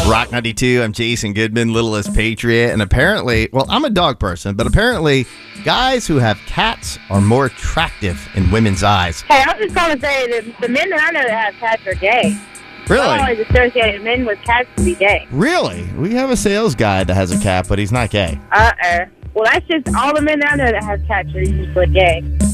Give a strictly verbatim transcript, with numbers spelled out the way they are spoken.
Rock ninety-two, I'm Jason Goodman, Littlest Patriot, and apparently, well, I'm a dog person, but apparently guys who have cats are more attractive in women's eyes. Hey, I was just going to say that the men that I know that have cats are gay. Really? I always associated men with cats to be gay. Really? We have a sales guy that has a cat, but he's not gay. Uh-uh. Well, that's just all the men that I know that have cats are usually gay.